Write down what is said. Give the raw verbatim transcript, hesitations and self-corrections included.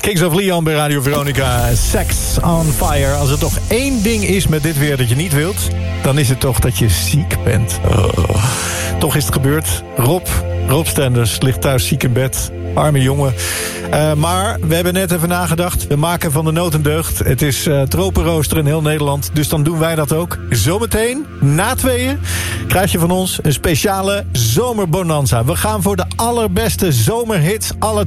Kings of Leon bij Radio Veronica. Sex on Fire. Als er toch één ding is met dit weer dat je niet wilt, dan is het toch dat je ziek bent. Oh. Toch is het gebeurd. Rob, Rob Stenders ligt thuis ziek in bed. Arme jongen. Uh, maar we hebben net even nagedacht. We maken van de nood een deugd. Het is uh, tropenrooster in heel Nederland. Dus dan doen wij dat ook. Zometeen, na tweeën, krijg je van ons een speciale zomerbonanza. We gaan voor de allerbeste zomerhits aller